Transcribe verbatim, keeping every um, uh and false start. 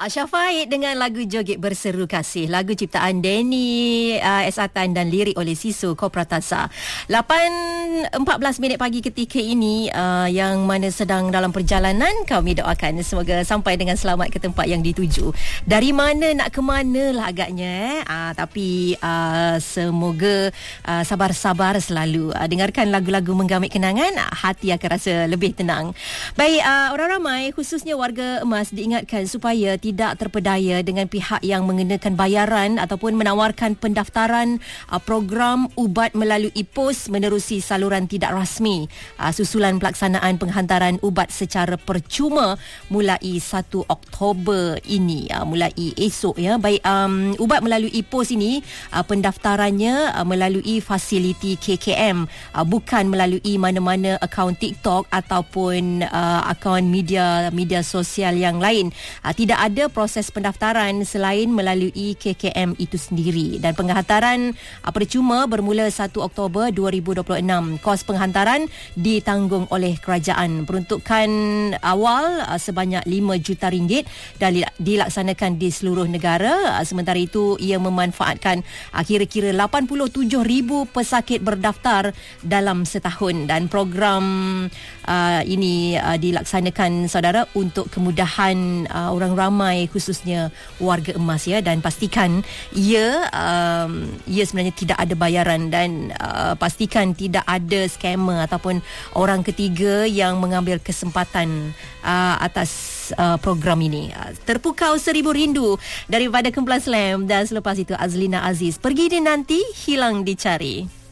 Ashraf Fahid dengan lagu Joget Berseru Kasih. Lagu ciptaan Denny uh, S. Atan dan lirik oleh Siso Kopratasa. lapan empat belas minit pagi ketika ini, uh, yang mana sedang dalam perjalanan, kami doakan semoga sampai dengan selamat ke tempat yang dituju. Dari mana nak ke mana lah agaknya, eh? uh, Tapi uh, semoga uh, sabar-sabar selalu. uh, Dengarkan lagu-lagu menggamit kenangan, hati akan rasa lebih tenang. Baik, uh, orang ramai khususnya warga emas diingatkan supaya tidak terpedaya dengan pihak yang mengenakan bayaran ataupun menawarkan pendaftaran uh, program ubat melalui pos menerusi saluran tidak rasmi. Uh, susulan pelaksanaan penghantaran ubat secara percuma mulai satu Oktober ini, uh, mulai esok ya. Baik, um, ubat melalui pos ini uh, pendaftarannya uh, melalui fasiliti K K M, uh, bukan melalui mana-mana akaun TikTok ataupun uh, akaun media media sosial yang lain. Uh, tidak ada proses pendaftaran selain melalui K K M itu sendiri, dan penghantaran uh, percuma bermula satu Oktober dua ribu dua puluh enam. Kos penghantaran ditanggung oleh kerajaan. Peruntukan awal uh, sebanyak lima juta ringgit dan dilaksanakan di seluruh negara. Uh, sementara itu ia memanfaatkan uh, kira-kira lapan puluh tujuh ribu pesakit berdaftar dalam setahun, dan program uh, ini uh, dilaksanakan saudara untuk kemudahan uh, orang ramai khususnya warga emas ya, dan pastikan ia um, ia sebenarnya tidak ada bayaran, dan uh, pastikan tidak ada scammer ataupun orang ketiga yang mengambil kesempatan uh, atas uh, program ini. Uh, terpukau seribu rindu daripada Kumpulan Slam, dan selepas itu Azlina Aziz, Pergi Dia Nanti Hilang Dicari.